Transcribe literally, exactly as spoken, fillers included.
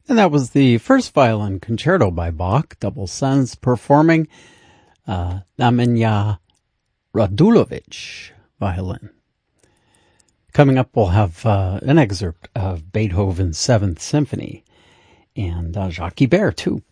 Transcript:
And that was the first violin concerto by Bach, Double Sons, performing uh, Nemanja Radulović violin. Coming up, we'll have uh, an excerpt of Beethoven's Seventh Symphony, and uh, Jacques Ibert, too.